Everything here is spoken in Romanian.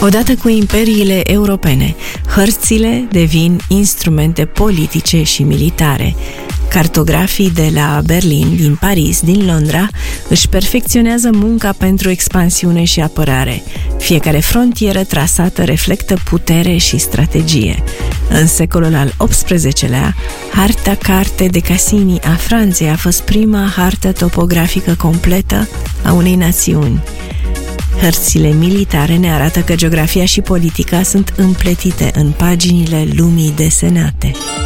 Odată cu imperiile europene, hărțile devin instrumente politice și militare. Cartografii de la Berlin, din Paris, din Londra își perfecționează munca pentru expansiune și apărare. Fiecare frontieră trasată reflectă putere și strategie. În secolul al XVIII-lea, harta Carte de Cassini a Franței a fost prima hartă topografică completă a unei națiuni. Hărțile militare ne arată că geografia și politica sunt împletite în paginile lumii desenate.